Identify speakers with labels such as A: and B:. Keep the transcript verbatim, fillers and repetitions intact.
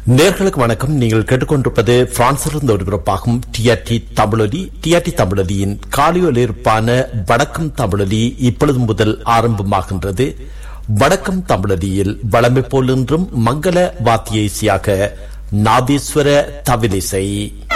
A: நேர்களுக்கு வணக்கம். நீங்கள் கேட்டுக்கொண்டிருப்பது பிரான்சிலிருந்து ஒருபுறப்பாகும் டிஆர்டி தமிழொலி. டிஆர்டி தமிழொலியின் காலியொலியிருப்பான வடக்கம் தமிழொலி இப்பொழுது முதல் ஆரம்பமாகின்றது. வடக்கம் தமிழொலியில் வளமை போல் இன்றும் மங்கள வாத்திய இசையாக நாதீஸ்வர தவிலிசை.